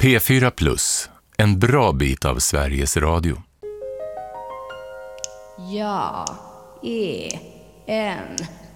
P4 Plus, en bra bit av Sveriges Radio. Jag är en